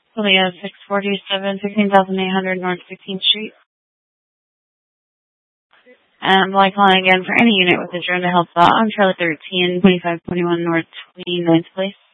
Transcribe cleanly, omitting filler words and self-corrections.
Leah 647, 16,800 North 16th Street. And I'm calling again for any unit with a drone to help out on Charlotte 13, 2521 North 29th Place.